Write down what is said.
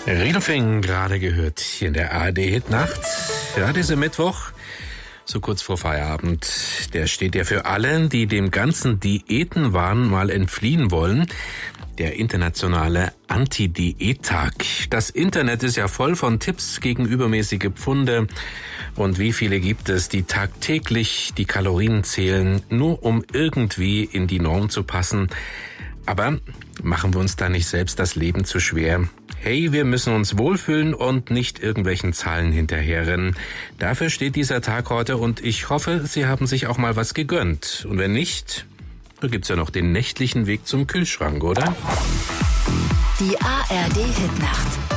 Riedlfing gerade gehört hier in der ARD-Hitnacht. Ja, dieser Mittwoch, so kurz vor Feierabend, der steht ja für alle, die dem ganzen Diätenwahn mal entfliehen wollen. Der internationale Anti-Diät-Tag. Das Internet ist ja voll von Tipps gegen übermäßige Pfunde. Und wie viele gibt es, die tagtäglich die Kalorien zählen, nur um irgendwie in die Norm zu passen? Aber machen wir uns da nicht selbst das Leben zu schwer? Hey, wir müssen uns wohlfühlen und nicht irgendwelchen Zahlen hinterherrennen. Dafür steht dieser Tag heute und ich hoffe, Sie haben sich auch mal was gegönnt. Und wenn nicht, da gibt's ja noch den nächtlichen Weg zum Kühlschrank, oder? Die ARD-Hitnacht.